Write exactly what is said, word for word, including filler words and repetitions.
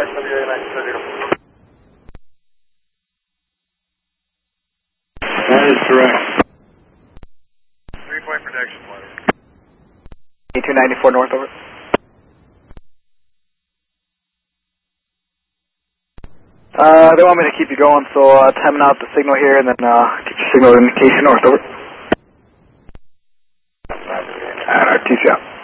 W A nine thirty. That is correct. Three point protection, one. two ninety-four north, over. Uh, they want me to keep you going, so uh, timing out the signal here and then uh, get your signal indication north, over. And our T C out.